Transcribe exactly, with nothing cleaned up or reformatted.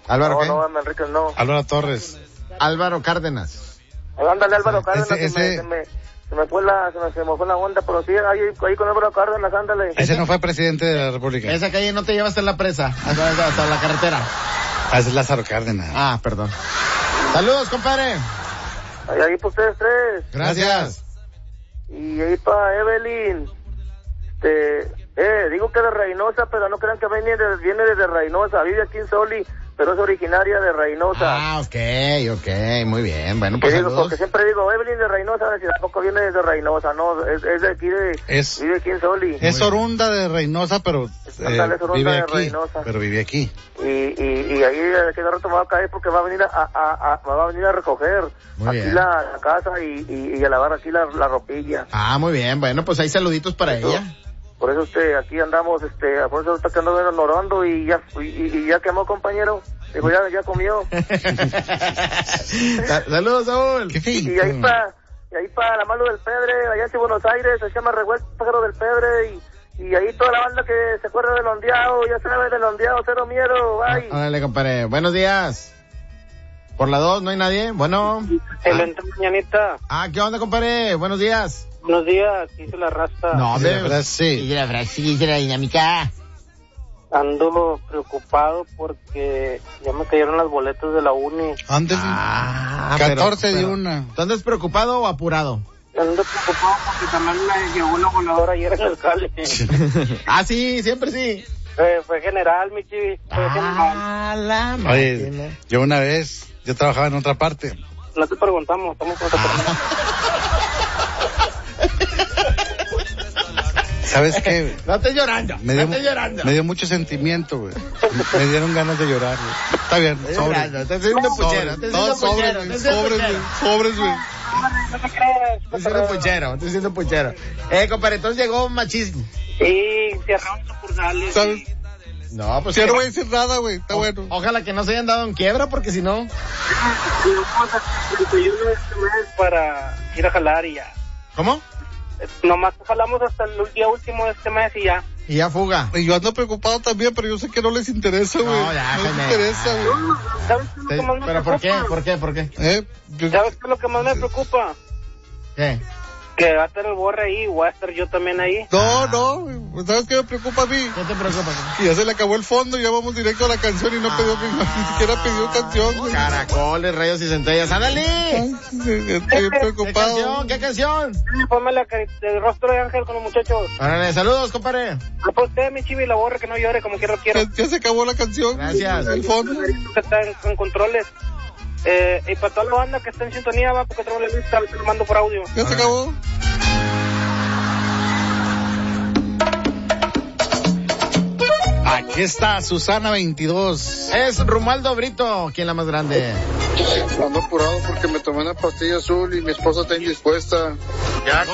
¿Álvaro no, qué? No, no, Enrique, no. Álvaro Torres. Álvaro Cárdenas. Ándale, Álvaro Cárdenas, Ese- se, me, ese- se, me, se me fue la, se me, se me fue la onda, pero sí, ahí, ahí con Álvaro Cárdenas, ándale. Ese no fue presidente de la República. Esa calle no te lleva hasta la presa, hasta, hasta, hasta la carretera. Ah, ese es Lázaro Cárdenas. Ah, perdón. Saludos, compadre. Ahí, ahí para ustedes tres. Gracias. Y ahí para Evelyn. Este, eh, digo que de Reynosa, pero no crean que viene, de, viene desde Reynosa. Vive aquí en Soli, pero es originaria de Reynosa. Ah, ok, ok, muy bien. Bueno, Que pues digo, saludos. porque siempre digo, Evelyn de Reynosa, si tampoco viene desde Reynosa, no, es, es de aquí, de, Es- vive aquí en Soli. Es orunda de Reynosa, pero eh, Ándale, es orunda vive de aquí. Reynosa. Pero vive aquí. Y, y, y ahí de que de rato me va a caer porque va a venir a, a, a, a- va a venir a recoger Muy aquí bien. la, la casa y, y, y a lavar aquí la, la ropilla. Ah, muy bien. Bueno, pues hay saluditos para Eso. ella. Por eso este, aquí andamos, este, por eso está que ando orando y ya, y, y ya quemó, compañero. Digo, ya, ya comió. Sa- Saludos, Saúl. Qué Y feo. ahí para, y ahí para la mano del Pedre, allá en Buenos Aires, se llama Revuelto Pájaro del Pedre y, y ahí toda la banda que se acuerda del ondeado, ya sabe del ondeado, cero miedo, bye. Órale, compadre. Buenos días. Por la dos, ¿no hay nadie? Bueno. Excelente mañanita. Ah, ¿qué onda, compadre? Buenos días. Buenos días, hice la rasta. No, De de Brasil. de la Brasil, de la dinámica. Ando preocupado porque ya me cayeron las boletas de la uni. Ándale. Ah, catorce pero- de pero- una. ¿Tú andas preocupado o apurado? Ando preocupado porque también me llegó una voladora ayer en el cale. Ah, sí, siempre sí. Eh, fue general, mi chivi. Fue general. Ah, la Oye, máquina. yo una vez, yo trabajaba en otra parte. No te preguntamos, estamos con otra persona. ¿Sabes qué? No estés llorando, Me no dio, estés llorando. me dio mucho sentimiento, güey. Me dieron ganas de llorar, güey. Está bien, Estás sobre. llorando, estás haciendo puchero, estás Todo haciendo sobres, puchero, güey. estás haciendo Sobres, güey. puchero. Sobres, güey. No te creas. Estoy haciendo puchero, estoy haciendo puchero. Eh, compadre, entonces llegó machismo. Sí, cerraron sucursales. ¿Sabes? No, pues Ya que- no voy a decir nada, güey. Está bueno. Ojalá que no se hayan dado en quiebra, porque si no... Llegamos a treinta y uno de este mes para ir a jalar y ya. ¿Cómo? Eh, Nomás jalamos hasta el día último de este mes y ya. Y ya fuga. Y yo ando preocupado también, pero yo sé que no les interesa, güey. No, ya, no les Jaime. interesa, güey. ¿Sabes qué es lo Sí, que más me ¿Pero por qué? preocupa? ¿Por qué? ¿Por qué? ¿Eh? Yo- ¿Sabes qué es lo que más me preocupa? ¿Qué? Que va a estar el Borre ahí, voy a estar yo también ahí. No, no, güey. ¿Sabes qué me preocupa a mí? ¿Qué te preocupa? Que ya se le acabó el fondo y ya vamos directo a la canción y no pidió, ni siquiera pidió canción, güey. Caracoles, rayos y centellas. ¡Ándale! Ay, Estoy bien ¿Qué preocupado. canción? ¿Qué canción? Ponme la cari- el rostro de Ángel con los muchachos. Órale, saludos, compadre. Ah, pues usted, mi chivi, la Borre, que no llore como quiero quiero. Ya, ya se acabó la canción. güey. Gracias. El fondo. Que está en, en controles. Eh, y para toda la banda que está en sintonía, va, porque tengo la lista, te lo mando por audio. Ya se acabó. Aquí está Susana veintidós. Es Romualdo Brito, quien la más grande. Ando apurado porque me tomé una pastilla azul y mi esposa está indispuesta. Ya